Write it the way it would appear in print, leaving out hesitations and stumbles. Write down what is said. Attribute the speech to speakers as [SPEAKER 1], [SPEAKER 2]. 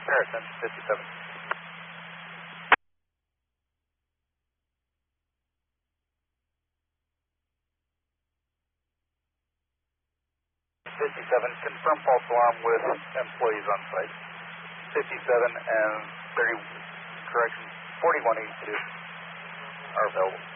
[SPEAKER 1] Harrison, 57. 57, confirm false alarm with employees on site. 57 and 30, correction, 4182 are available.